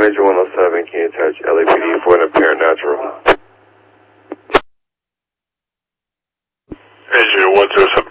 Major 107, can you attach LAPD for an apparent natural? Major 107.